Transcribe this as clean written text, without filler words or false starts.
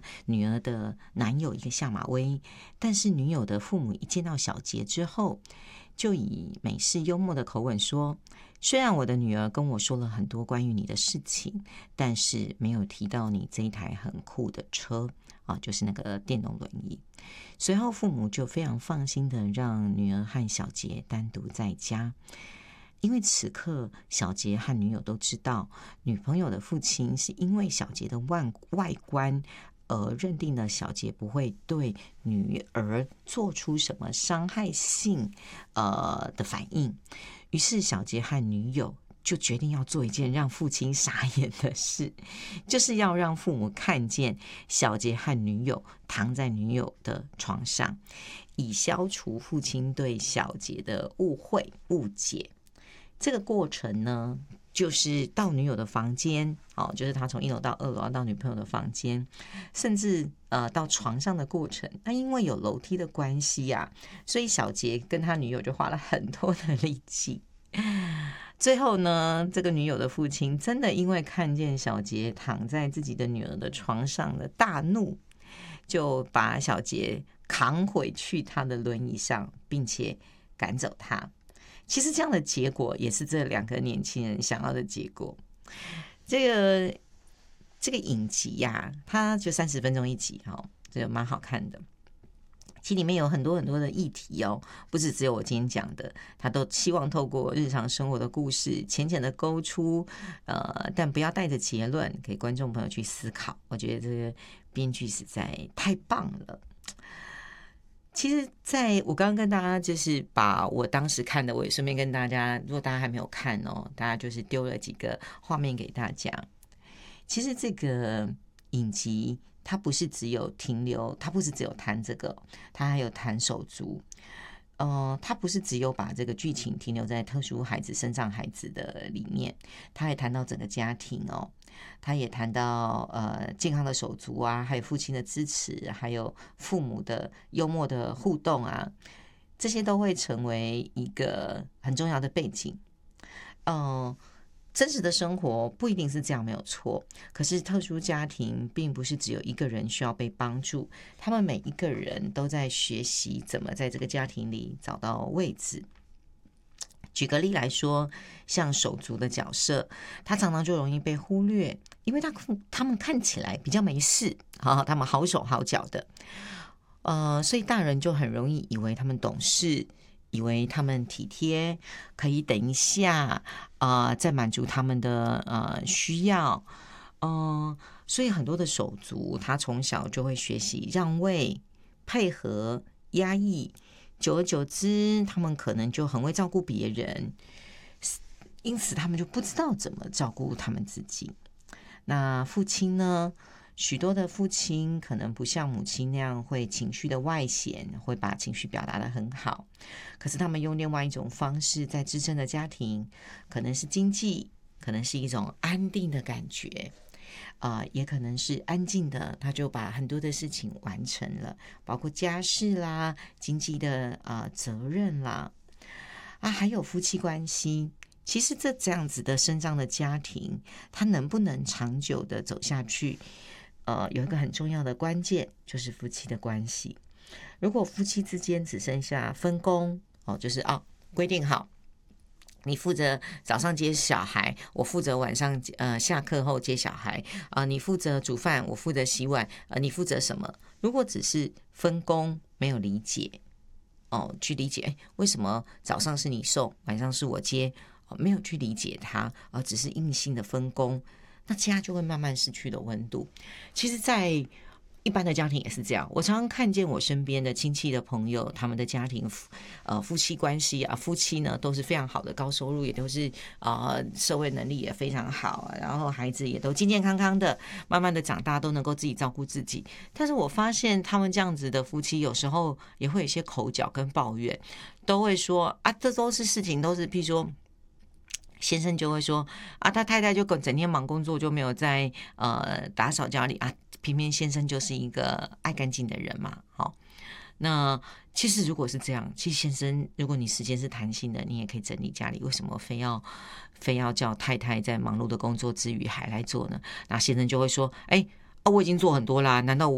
女儿的男友一个下马威，但是女友的父母一见到小杰之后，就以美式幽默的口吻说，虽然我的女儿跟我说了很多关于你的事情，但是没有提到你这一台很酷的车就是那个电动轮椅。随后父母就非常放心的让女儿和小杰单独在家，因为此刻小杰和女友都知道，女朋友的父亲是因为小杰的外观而认定了小杰不会对女儿做出什么伤害性的反应。于是小杰和女友就决定要做一件让父亲傻眼的事，就是要让父母看见小杰和女友躺在女友的床上，以消除父亲对小杰的误解。这个过程呢，就是到女友的房间就是他从1楼到2楼到女朋友的房间，甚至到床上的过程。那因为有楼梯的关系所以小杰跟他女友就花了很多的力气。最后呢，这个女友的父亲真的因为看见小杰躺在自己的女儿的床上的大怒，就把小杰扛回去他的轮椅上，并且赶走他。其实这样的结果也是这2个年轻人想要的结果。这个影集它就30分钟一集这个蛮好看的。其实里面有很多很多的议题不是只有我今天讲的，他都希望透过日常生活的故事浅浅的勾出但不要带着结论，给观众朋友去思考。我觉得这个编剧实在太棒了。其实在我刚刚跟大家就是把我当时看的，我也顺便跟大家，如果大家还没有看大家就是丢了几个画面给大家。其实这个影集它不是只有停留，它不是只有谈这个，它还有谈手足。它不是只有把这个剧情停留在特殊孩子身上孩子的里面，它也谈到整个家庭他也谈到健康的手足还有父亲的支持，还有父母的幽默的互动这些都会成为一个很重要的背景。真实的生活不一定是这样，没有错。可是特殊家庭并不是只有一个人需要被帮助，他们每一个人都在学习怎么在这个家庭里找到位置。举个例来说，像手足的角色，他常常就容易被忽略，因为他们看起来比较没事他们好手好脚的所以大人就很容易以为他们懂事，以为他们体贴，可以等一下再满足他们的需要所以很多的手足他从小就会学习让位、配合、压抑，久而久之他们可能就很会照顾别人，因此他们就不知道怎么照顾他们自己。那父亲呢，许多的父亲可能不像母亲那样会情绪的外显，会把情绪表达得很好，可是他们用另外一种方式在支撑着家庭，可能是经济，可能是一种安定的感觉也可能是安静的，他就把很多的事情完成了，包括家事啦、经济的责任啦还有夫妻关系。其实这样子的身上的家庭，他能不能长久的走下去有一个很重要的关键，就是夫妻的关系。如果夫妻之间只剩下分工就是规定好，你负责早上接小孩，我负责晚上下课后接小孩你负责煮饭，我负责洗碗你负责什么？如果只是分工，没有理解去理解为什么早上是你送，晚上是我接没有去理解它只是硬性的分工，那家就会慢慢失去了温度。其实在一般的家庭也是这样，我常常看见我身边的亲戚的朋友，他们的家庭夫妻关系夫妻呢都是非常好的，高收入，也都是社会能力也非常好然后孩子也都健健康康的，慢慢的长大都能够自己照顾自己。但是我发现他们这样子的夫妻有时候也会有一些口角跟抱怨，都会说这都是事情，都是譬如说先生就会说他太太就整天忙工作，就没有在打扫家里偏偏先生就是一个爱干净的人嘛那其实如果是这样，其实先生如果你时间是弹性的，你也可以整理家里，为什么非要叫太太在忙碌的工作之余还来做呢？那先生就会说我已经做很多啦，难道